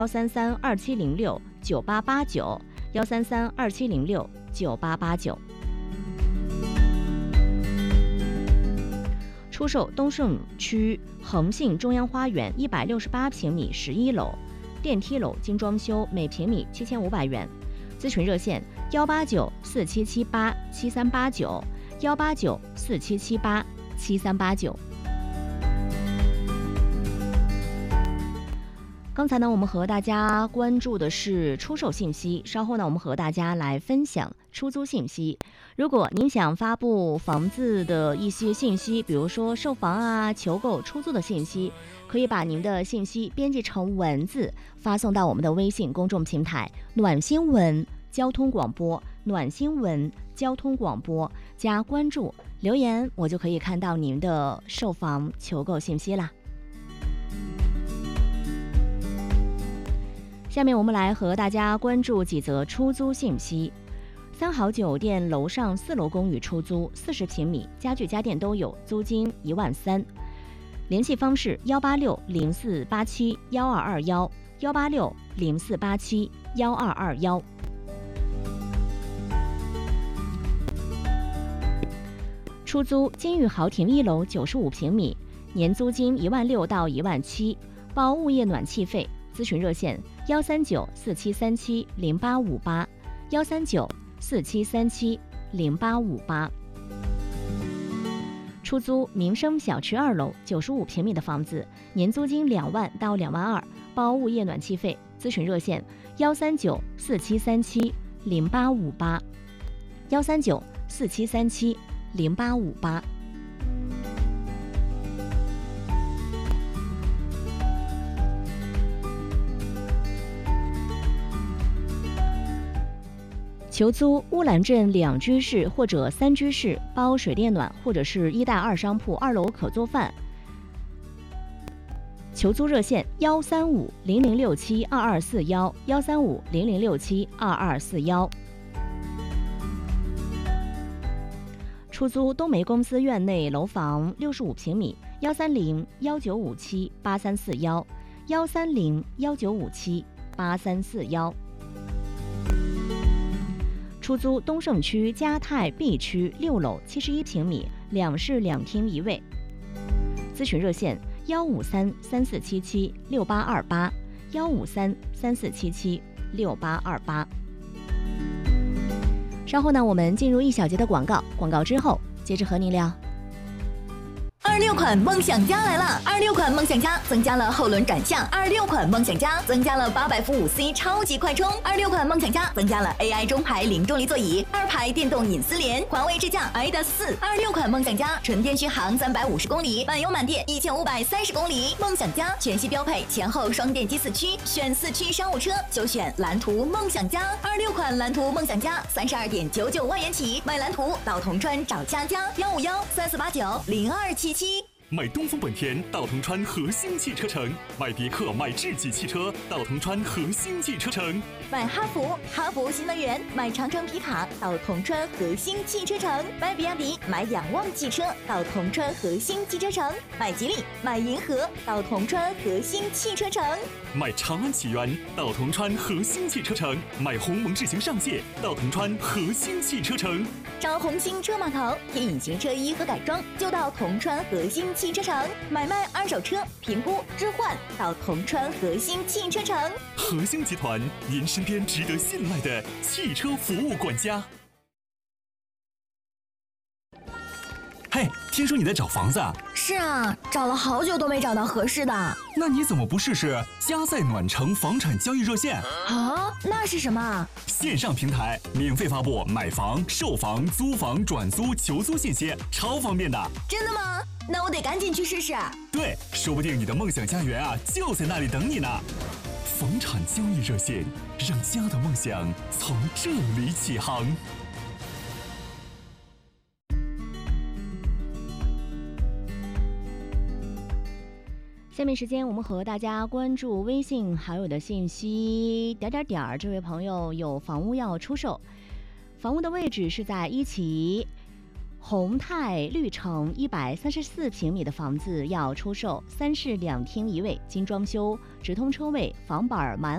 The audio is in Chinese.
13327069889，13327069889。出售东胜区恒信中央花园168平米11楼，电梯楼精装修，每平米7500元。咨询热线18947787389，18947787389。刚才呢，我们和大家关注的是出售信息，稍后呢，我们和大家来分享出租信息。如果您想发布房子的一些信息，比如说售房啊、求购、出租的信息，可以把您的信息编辑成文字，发送到我们的微信公众平台“暖新闻交通广播”，暖新闻交通广播，加关注留言，我就可以看到您的售房求购信息啦。下面我们来和大家关注几则出租信息。三好酒店楼上4楼公寓出租，40平米，家具家电都有，租金13000。联系方式18604871221，18604871221。出租金域豪庭1楼95平米，年租金16000到17000，包物业暖气费。咨询热线13947370858，13947370858。出租民生小区2楼95平米的房子，年租金2万到2万2，包物业暖气费。咨询热线13947370858，13947370858。求租乌兰镇2居室或者3居室，包水电暖，或者是1带2商铺，2楼可做饭。求租热线13500672241，13500672241。出租东梅公司院内楼房65平米，13019578341，13019578341。出租东胜区嘉泰 B 区6楼71平米，2室2厅1卫。咨询热线15334776828，15334776828。稍后呢，我们进入1小节的广告，广告之后接着和您聊。 26款梦想家来了！26款梦想家增加了后轮转向，26款梦想家增加了800伏5C 超级快充，26款梦想家增加了 AI 中排零重力座椅，2排电动隐私联，环卫智驾 iDA4。26款梦想家纯电续航350公里，满油满电1530公里。梦想家全系标配前后双电机4驱，选4驱商务车就选蓝图梦想家。26款蓝图梦想家32.99万元起，买蓝图到铜川找佳佳，15134890277。 买东风本田到铜川核心汽车城，买别克买智己汽车到铜川核心汽车城， 买哈弗新能源，买长城皮卡到铜川核心汽车城，买比亚迪买仰望汽车到铜川核心汽车城，买吉利买银河到铜川核心汽车城， 买长安启源到铜川核心汽车城，买鸿蒙智行上界到铜川核心汽车城。 找红星车码头听隐形车衣和改装就到铜川核心汽车城，买卖二手车评估置换到铜川核心汽车城。 核心集团，您身边值得信赖的汽车服务管家。嘿，听说你在找房子啊？ 是啊，找了好久都没找到合适的。 那你怎么不试试嘉赛暖城房产交易热线啊？那是什么？ 线上平台，免费发布买房、售房、租房、转租、求租信息，超方便的。 真的吗？那我得赶紧去试试。 对，说不定你的梦想家园啊就在那里等你呢。房产交易热线，让家的梦想从这里起航。 下面时间我们和大家关注微信好友的信息。这位朋友有房屋要出售，房屋的位置是在一期宏泰绿城134平米的房子要出售，3室2厅1卫，精装修，直通车位，房板满